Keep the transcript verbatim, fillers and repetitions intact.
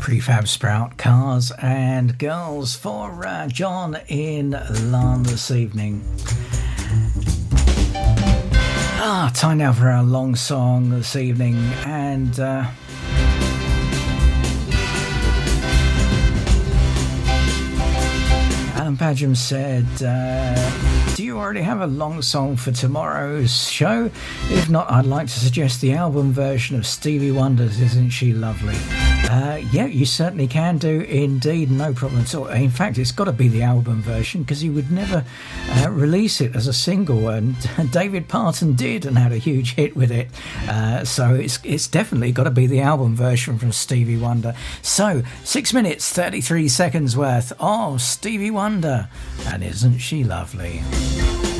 Prefab Sprout, Cars and Girls for uh, John in London this evening. Ah, time now for our long song this evening, and uh, Alan Padgham said, uh, do you already have a long song for tomorrow's show? If not, I'd like to suggest the album version of Stevie Wonder's Isn't She Lovely? Uh, yeah, you certainly can do, indeed, no problem at all. In fact, it's got to be the album version because he would never uh, release it as a single, and David Parton did and had a huge hit with it. Uh, so it's it's definitely got to be the album version from Stevie Wonder. So, six minutes, thirty-three seconds worth of Stevie Wonder, and Isn't She Lovely?